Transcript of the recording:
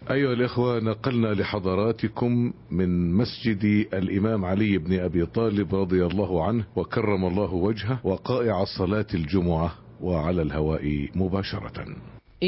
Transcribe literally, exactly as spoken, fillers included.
أيها الإخوة، نقلنا لحضراتكم من مسجد الإمام علي بن أبي طالب رضي الله عنه وكرم الله وجهه وقائع صلاة الجمعة وعلى الهواء مباشرة.